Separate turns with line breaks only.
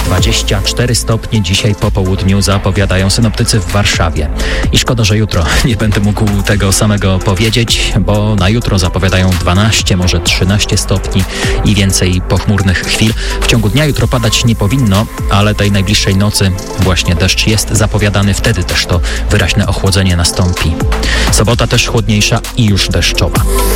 24 stopnie dzisiaj po południu zapowiadają synoptycy w Warszawie. I szkoda, że jutro nie będę mógł tego samego powiedzieć, bo na jutro zapowiadają 12, może 13 stopni i więcej pochmurnych chwil. W ciągu dnia jutro padać nie powinno, ale tej najbliższej nocy właśnie deszcz jest zapowiadany. Wtedy też to wyraźne ochłodzenie nastąpi. Sobota też chłodniejsza i już deszczowa.